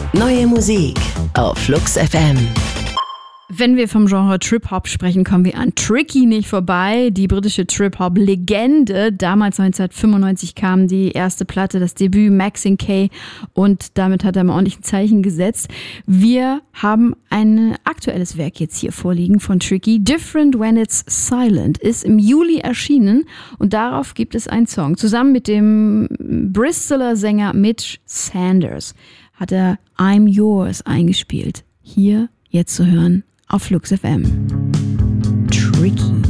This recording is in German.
Neue Musik auf Flux FM. Wenn wir vom Genre Trip-Hop sprechen, kommen wir an Tricky nicht vorbei. Die britische Trip-Hop-Legende. Damals 1995 kam die erste Platte, das Debüt Maxine K. Und damit hat er mal ordentlich ein Zeichen gesetzt. Wir haben ein aktuelles Werk jetzt hier vorliegen von Tricky. Different When It's Silent ist im Juli erschienen. Und darauf gibt es einen Song. Zusammen mit dem Bristoler Sänger Mitch Sanders hat er I'm Yours eingespielt. Hier jetzt zu hören auf Flux FM. Tricky.